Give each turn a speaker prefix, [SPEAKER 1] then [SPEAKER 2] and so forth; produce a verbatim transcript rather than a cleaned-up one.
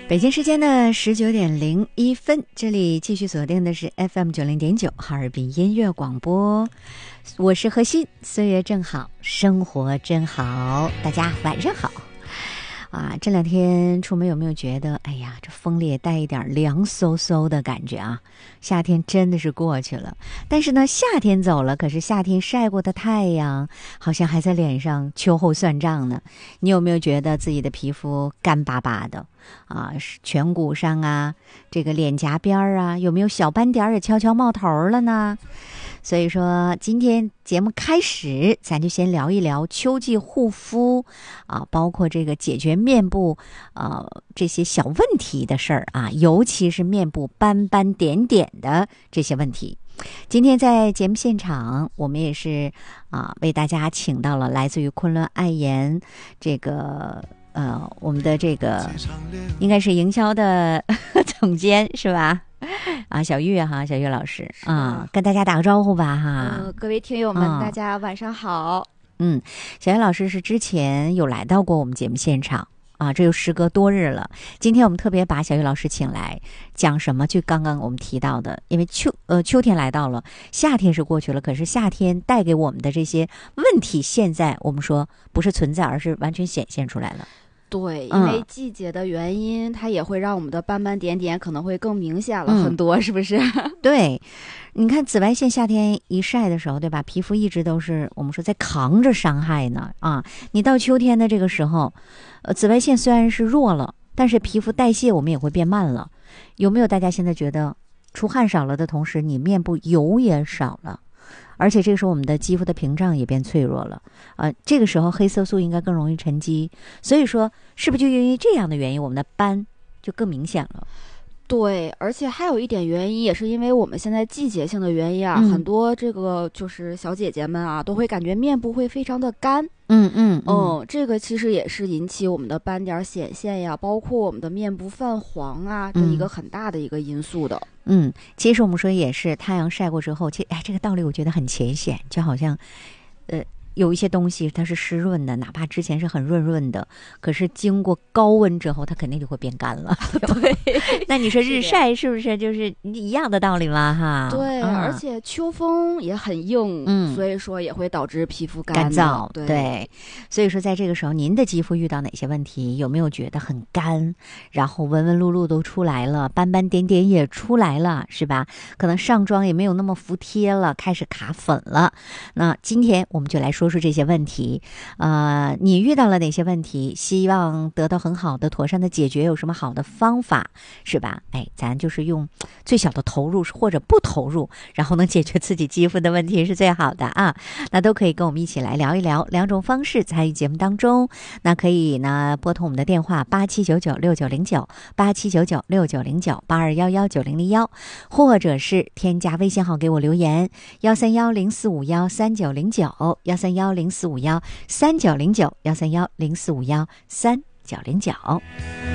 [SPEAKER 1] 北京时间的十九点零一分，这里继续锁定的是 F M 九零点九哈尔滨音乐广播，我是何欣，岁月正好，生活真好，大家晚上好。啊，这两天出门有没有觉得，哎呀，这风里也带一点凉飕飕的感觉啊？夏天真的是过去了，但是呢，夏天走了，可是夏天晒过的太阳好像还在脸上秋后算账呢。你有没有觉得自己的皮肤干巴巴的啊？颧骨上啊，这个脸颊边啊，有没有小斑点也悄悄冒头了呢？所以说今天节目开始，咱就先聊一聊秋季护肤啊，包括这个解决面部呃这些小问题的事儿啊，尤其是面部斑斑点点的这些问题。今天在节目现场，我们也是啊为大家请到了来自于昆仑爱颜这个呃我们的这个应该是营销的总监是吧？啊，小玉哈，小玉老师啊，跟大家打个招呼吧哈。
[SPEAKER 2] 呃，各位听友们、嗯，大家晚上好。
[SPEAKER 1] 嗯，小玉老师是之前有来到过我们节目现场啊，这又时隔多日了。今天我们特别把小玉老师请来，讲什么？就刚刚我们提到的，因为秋呃秋天来到了，夏天是过去了，可是夏天带给我们的这些问题，现在我们说不是存在，而是完全显现出来了。
[SPEAKER 2] 对，因为季节的原因、嗯、它也会让我们的斑斑点点可能会更明显了很多、嗯、是不是？
[SPEAKER 1] 对，你看紫外线夏天一晒的时候，对吧，皮肤一直都是我们说在扛着伤害呢啊。你到秋天的这个时候，呃，紫外线虽然是弱了，但是皮肤代谢我们也会变慢了。有没有大家现在觉得出汗少了的同时，你面部油也少了？而且这个时候我们的肌肤的屏障也变脆弱了，呃，这个时候黑色素应该更容易沉积，所以说是不是就因为这样的原因，我们的斑就更明显了？
[SPEAKER 2] 对，而且还有一点原因，也是因为我们现在季节性的原因啊，嗯、很多这个就是小姐姐们啊，都会感觉面部会非常的干。
[SPEAKER 1] 嗯嗯嗯、
[SPEAKER 2] 哦，这个其实也是引起我们的斑点显现呀，包括我们的面部泛黄啊，这一个很大的一个因素的。
[SPEAKER 1] 嗯，其实我们说也是，太阳晒过之后，其实哎，这个道理我觉得很浅显，就好像，呃。有一些东西它是湿润的，哪怕之前是很润润的，可是经过高温之后，它肯定就会变干了。
[SPEAKER 2] 对，
[SPEAKER 1] 那你说日晒是不是就是一样的道理了哈？
[SPEAKER 2] 对、嗯，而且秋风也很硬，嗯，所以说也会导致皮肤
[SPEAKER 1] 干燥。
[SPEAKER 2] 对，
[SPEAKER 1] 对，所以说在这个时候，您的肌肤遇到哪些问题？有没有觉得很干，然后纹纹路路都出来了，斑斑点点也出来了，是吧？可能上妆也没有那么服帖了，开始卡粉了。那今天我们就来说。说说这些问题，呃，你遇到了哪些问题？希望得到很好的、妥善的解决，有什么好的方法，是吧？哎，咱就是用最小的投入或者不投入，然后能解决自己肌肤的问题是最好的啊。那都可以跟我们一起来聊一聊，两种方式参与节目当中。那可以呢拨通我们的电话八七九九六九零九八七九九六九零九八二幺幺九零零幺，或者是添加微信号给我留言幺三幺零四五幺三九零九幺三幺零四五幺三九零九幺三幺零四五幺三九零九。